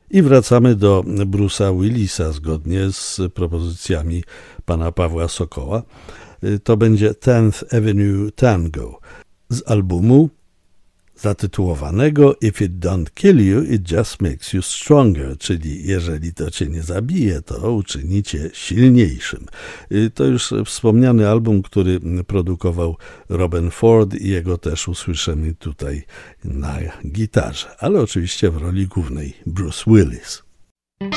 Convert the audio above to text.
I wracamy do Bruce'a Willisa zgodnie z propozycjami pana Pawła Sokoła. To będzie 10th Avenue Tango z albumu zatytułowanego If it don't kill you, it just makes you stronger, czyli jeżeli to cię nie zabije, to uczyni cię silniejszym. To już wspomniany album, który produkował Robben Ford i jego też usłyszymy tutaj na gitarze, ale oczywiście w roli głównej Bruce Willis.